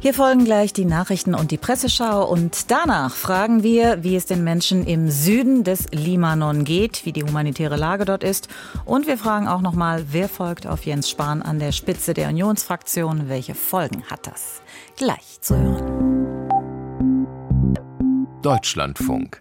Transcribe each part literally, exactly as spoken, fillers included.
Hier folgen gleich die Nachrichten und die Presseschau und danach fragen wir, wie es den Menschen im Süden des Libanon geht, wie die humanitäre Lage dort ist. Und wir fragen auch nochmal, wer folgt auf Jens Spahn an der Spitze der Unionsfraktion? Welche Folgen hat das? Gleich zu hören. Deutschlandfunk.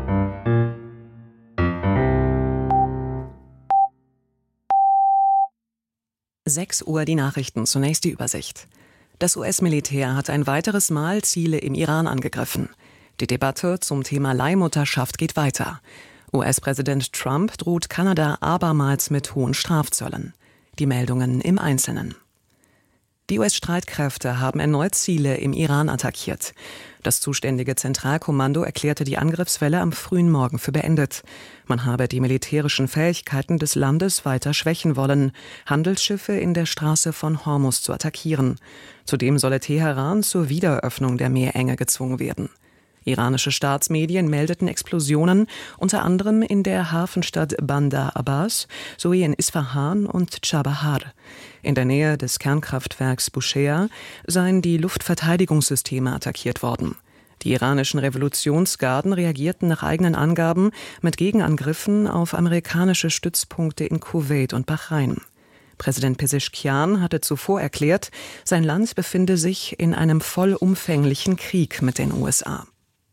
sechs Uhr die Nachrichten, zunächst die Übersicht. Das U S-Militär hat ein weiteres Mal Ziele im Iran angegriffen. Die Debatte zum Thema Leihmutterschaft geht weiter. U S-Präsident Trump droht Kanada abermals mit hohen Strafzöllen. Die Meldungen im Einzelnen. Die U S-Streitkräfte haben erneut Ziele im Iran attackiert. Das zuständige Zentralkommando erklärte die Angriffswelle am frühen Morgen für beendet. Man habe die militärischen Fähigkeiten des Landes weiter schwächen wollen, Handelsschiffe in der Straße von Hormuz zu attackieren. Zudem solle Teheran zur Wiedereröffnung der Meerenge gezwungen werden. Iranische Staatsmedien meldeten Explosionen, unter anderem in der Hafenstadt Bandar Abbas sowie in Isfahan und Chabahar. In der Nähe des Kernkraftwerks Bushehr seien die Luftverteidigungssysteme attackiert worden. Die iranischen Revolutionsgarden reagierten nach eigenen Angaben mit Gegenangriffen auf amerikanische Stützpunkte in Kuwait und Bahrain. Präsident Pezeshkian hatte zuvor erklärt, sein Land befinde sich in einem vollumfänglichen Krieg mit den U S A.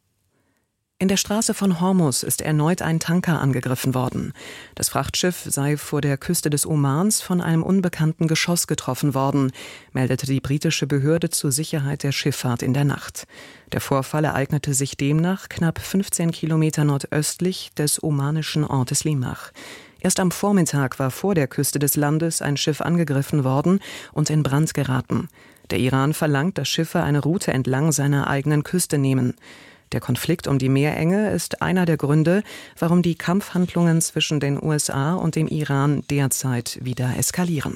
In der Straße von Hormuz ist erneut ein Tanker angegriffen worden. Das Frachtschiff sei vor der Küste des Omans von einem unbekannten Geschoss getroffen worden, meldete die britische Behörde zur Sicherheit der Schifffahrt in der Nacht. Der Vorfall ereignete sich demnach knapp fünfzehn Kilometer nordöstlich des omanischen Ortes Limach. Erst am Vormittag war vor der Küste des Landes ein Schiff angegriffen worden und in Brand geraten. Der Iran verlangt, dass Schiffe eine Route entlang seiner eigenen Küste nehmen. Der Konflikt um die Meerenge ist einer der Gründe, warum die Kampfhandlungen zwischen den U S A und dem Iran derzeit wieder eskalieren.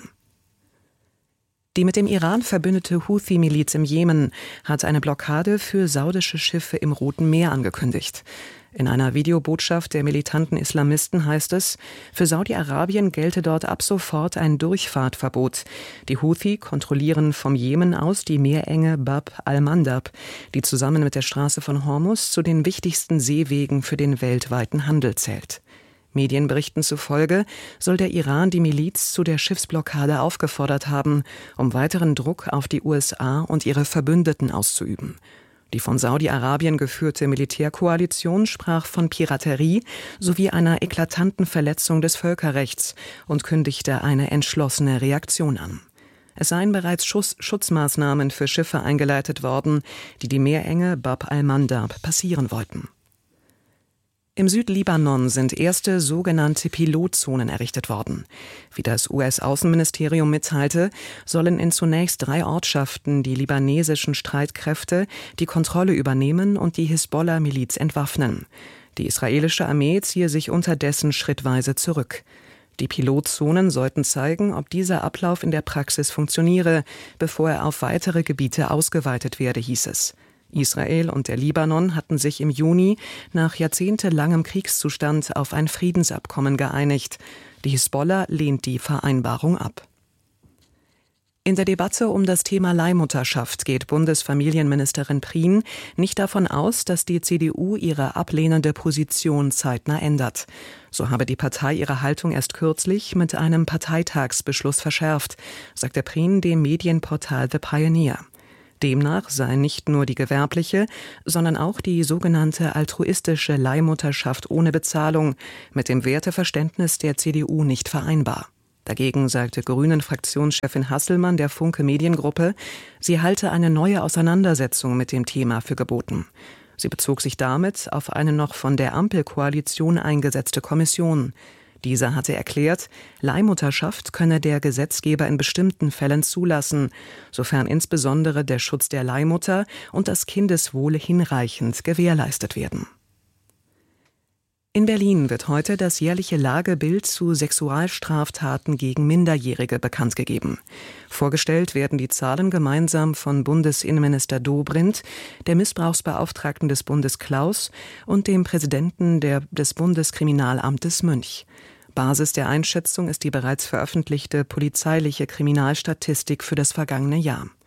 Die mit dem Iran verbündete Houthi-Miliz im Jemen hat eine Blockade für saudische Schiffe im Roten Meer angekündigt. In einer Videobotschaft der militanten Islamisten heißt es, für Saudi-Arabien gelte dort ab sofort ein Durchfahrtverbot. Die Houthi kontrollieren vom Jemen aus die Meerenge Bab al-Mandab, die zusammen mit der Straße von Hormuz zu den wichtigsten Seewegen für den weltweiten Handel zählt. Medienberichten zufolge soll der Iran die Miliz zu der Schiffsblockade aufgefordert haben, um weiteren Druck auf die U S A und ihre Verbündeten auszuüben. Die von Saudi-Arabien geführte Militärkoalition sprach von Piraterie sowie einer eklatanten Verletzung des Völkerrechts und kündigte eine entschlossene Reaktion an. Es seien bereits Schuss- Schutzmaßnahmen für Schiffe eingeleitet worden, die die Meerenge Bab al-Mandab passieren wollten. Im Südlibanon sind erste sogenannte Pilotzonen errichtet worden. Wie das U S-Außenministerium mitteilte, sollen in zunächst drei Ortschaften die libanesischen Streitkräfte die Kontrolle übernehmen und die Hisbollah-Miliz entwaffnen. Die israelische Armee ziehe sich unterdessen schrittweise zurück. Die Pilotzonen sollten zeigen, ob dieser Ablauf in der Praxis funktioniere, bevor er auf weitere Gebiete ausgeweitet werde, hieß es. Israel und der Libanon hatten sich im Juni nach jahrzehntelangem Kriegszustand auf ein Friedensabkommen geeinigt. Die Hisbollah lehnt die Vereinbarung ab. In der Debatte um das Thema Leihmutterschaft geht Bundesfamilienministerin Prien nicht davon aus, dass die C D U ihre ablehnende Position zeitnah ändert. So habe die Partei ihre Haltung erst kürzlich mit einem Parteitagsbeschluss verschärft, sagte Prien dem Medienportal The Pioneer. Demnach sei nicht nur die gewerbliche, sondern auch die sogenannte altruistische Leihmutterschaft ohne Bezahlung mit dem Werteverständnis der C D U nicht vereinbar. Dagegen sagte Grünen-Fraktionschefin Hasselmann der Funke Mediengruppe, sie halte eine neue Auseinandersetzung mit dem Thema für geboten. Sie bezog sich damit auf eine noch von der Ampelkoalition eingesetzte Kommission. Dieser hatte erklärt, Leihmutterschaft könne der Gesetzgeber in bestimmten Fällen zulassen, sofern insbesondere der Schutz der Leihmutter und das Kindeswohl hinreichend gewährleistet werden. In Berlin wird heute das jährliche Lagebild zu Sexualstraftaten gegen Minderjährige bekannt gegeben. Vorgestellt werden die Zahlen gemeinsam von Bundesinnenminister Dobrindt, der Missbrauchsbeauftragten des Bundes Klaus und dem Präsidenten der, des Bundeskriminalamtes Münch. Basis der Einschätzung ist die bereits veröffentlichte polizeiliche Kriminalstatistik für das vergangene Jahr.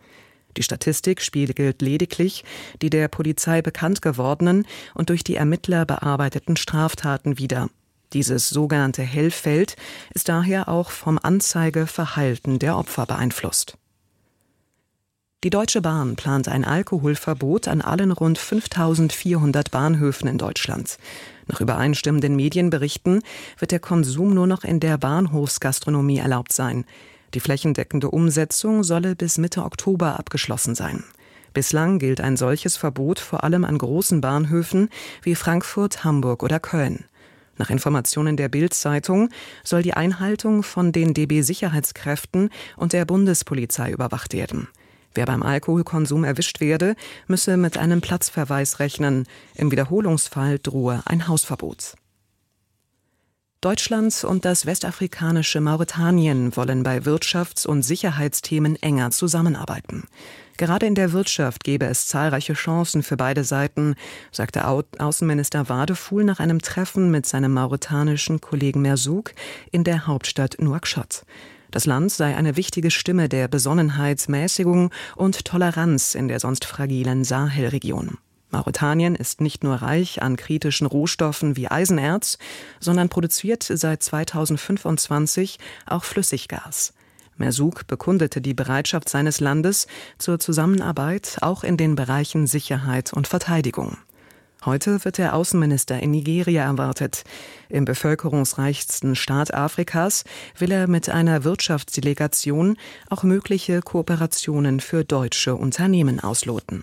Die Statistik spiegelt lediglich die der Polizei bekannt gewordenen und durch die Ermittler bearbeiteten Straftaten wider. Dieses sogenannte Hellfeld ist daher auch vom Anzeigeverhalten der Opfer beeinflusst. Die Deutsche Bahn plant ein Alkoholverbot an allen rund fünftausendvierhundert Bahnhöfen in Deutschland. Nach übereinstimmenden Medienberichten wird der Konsum nur noch in der Bahnhofsgastronomie erlaubt sein. Die flächendeckende Umsetzung solle bis Mitte Oktober abgeschlossen sein. Bislang gilt ein solches Verbot vor allem an großen Bahnhöfen wie Frankfurt, Hamburg oder Köln. Nach Informationen der Bild-Zeitung soll die Einhaltung von den D B-Sicherheitskräften und der Bundespolizei überwacht werden. Wer beim Alkoholkonsum erwischt werde, müsse mit einem Platzverweis rechnen. Im Wiederholungsfall drohe ein Hausverbot. Deutschland und das westafrikanische Mauretanien wollen bei Wirtschafts- und Sicherheitsthemen enger zusammenarbeiten. Gerade in der Wirtschaft gäbe es zahlreiche Chancen für beide Seiten, sagte Au- Außenminister Wadefuhl nach einem Treffen mit seinem mauretanischen Kollegen Merzouk in der Hauptstadt Nouakchott. Das Land sei eine wichtige Stimme der Besonnenheit, Mäßigung und Toleranz in der sonst fragilen Sahelregion. Mauretanien ist nicht nur reich an kritischen Rohstoffen wie Eisenerz, sondern produziert seit zweitausendfünfundzwanzig auch Flüssiggas. Merzouk bekundete die Bereitschaft seines Landes zur Zusammenarbeit auch in den Bereichen Sicherheit und Verteidigung. Heute wird der Außenminister in Nigeria erwartet. Im bevölkerungsreichsten Staat Afrikas will er mit einer Wirtschaftsdelegation auch mögliche Kooperationen für deutsche Unternehmen ausloten.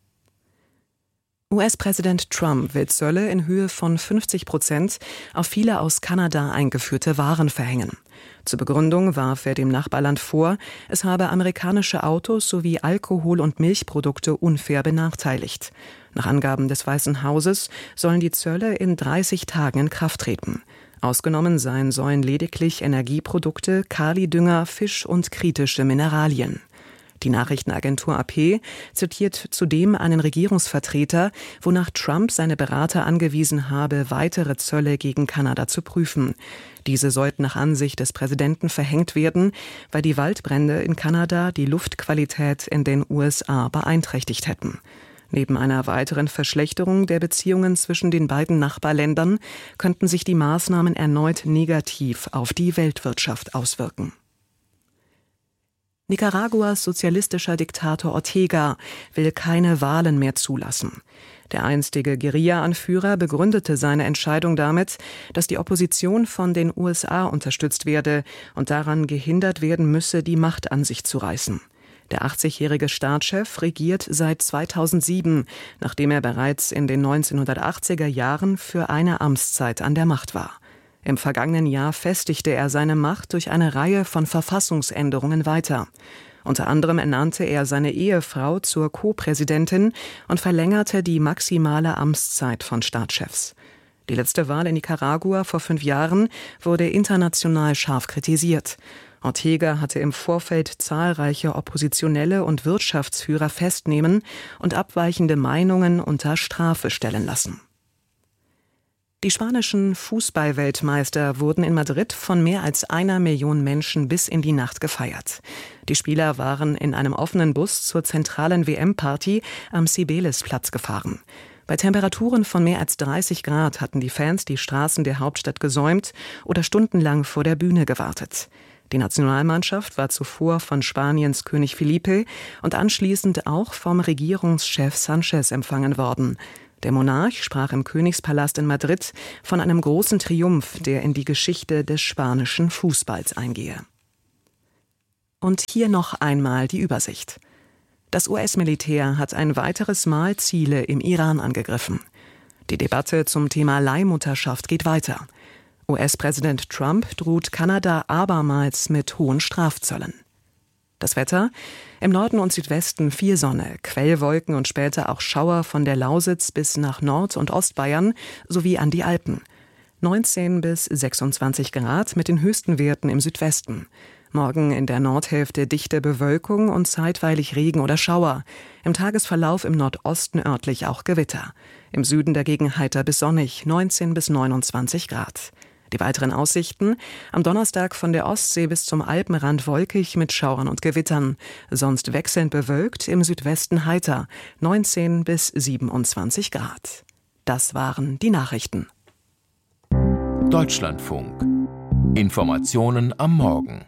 U S-Präsident Trump will Zölle in Höhe von fünfzig Prozent auf viele aus Kanada eingeführte Waren verhängen. Zur Begründung warf er dem Nachbarland vor, es habe amerikanische Autos sowie Alkohol- und Milchprodukte unfair benachteiligt. Nach Angaben des Weißen Hauses sollen die Zölle in dreißig Tagen in Kraft treten. Ausgenommen sein sollen lediglich Energieprodukte, Kalidünger, Fisch und kritische Mineralien. Die Nachrichtenagentur A P zitiert zudem einen Regierungsvertreter, wonach Trump seine Berater angewiesen habe, weitere Zölle gegen Kanada zu prüfen. Diese sollten nach Ansicht des Präsidenten verhängt werden, weil die Waldbrände in Kanada die Luftqualität in den U S A beeinträchtigt hätten. Neben einer weiteren Verschlechterung der Beziehungen zwischen den beiden Nachbarländern könnten sich die Maßnahmen erneut negativ auf die Weltwirtschaft auswirken. Nicaraguas sozialistischer Diktator Ortega will keine Wahlen mehr zulassen. Der einstige Guerilla-Anführer begründete seine Entscheidung damit, dass die Opposition von den U S A unterstützt werde und daran gehindert werden müsse, die Macht an sich zu reißen. Der achtzigjährige Staatschef regiert seit zweitausendsieben, nachdem er bereits in den neunzehnhundertachtziger Jahren für eine Amtszeit an der Macht war. Im vergangenen Jahr festigte er seine Macht durch eine Reihe von Verfassungsänderungen weiter. Unter anderem ernannte er seine Ehefrau zur Co-Präsidentin und verlängerte die maximale Amtszeit von Staatschefs. Die letzte Wahl in Nicaragua vor fünf Jahren wurde international scharf kritisiert. Ortega hatte im Vorfeld zahlreiche Oppositionelle und Wirtschaftsführer festnehmen und abweichende Meinungen unter Strafe stellen lassen. Die spanischen Fußball-Weltmeister wurden in Madrid von mehr als einer Million Menschen bis in die Nacht gefeiert. Die Spieler waren in einem offenen Bus zur zentralen W M-Party am Cibeles-Platz gefahren. Bei Temperaturen von mehr als dreißig Grad hatten die Fans die Straßen der Hauptstadt gesäumt oder stundenlang vor der Bühne gewartet. Die Nationalmannschaft war zuvor von Spaniens König Felipe und anschließend auch vom Regierungschef Sánchez empfangen worden. Der Monarch sprach im Königspalast in Madrid von einem großen Triumph, der in die Geschichte des spanischen Fußballs eingehe. Und hier noch einmal die Übersicht. Das U S-Militär hat ein weiteres Mal Ziele im Iran angegriffen. Die Debatte zum Thema Leihmutterschaft geht weiter. U S-Präsident Trump droht Kanada abermals mit hohen Strafzöllen. Das Wetter? Im Norden und Südwesten viel Sonne, Quellwolken und später auch Schauer von der Lausitz bis nach Nord- und Ostbayern sowie an die Alpen. neunzehn bis sechsundzwanzig Grad mit den höchsten Werten im Südwesten. Morgen in der Nordhälfte dichte Bewölkung und zeitweilig Regen oder Schauer. Im Tagesverlauf im Nordosten örtlich auch Gewitter. Im Süden dagegen heiter bis sonnig, neunzehn bis neunundzwanzig Grad. Die weiteren Aussichten: am Donnerstag von der Ostsee bis zum Alpenrand wolkig mit Schauern und Gewittern. Sonst wechselnd bewölkt, im Südwesten heiter, neunzehn bis siebenundzwanzig Grad. Das waren die Nachrichten. Deutschlandfunk. Informationen am Morgen.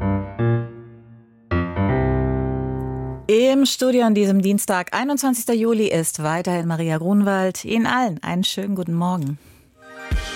Im Studio an diesem Dienstag, einundzwanzigster Juli, ist weiterhin Maria Grunwald. Ihnen allen einen schönen guten Morgen.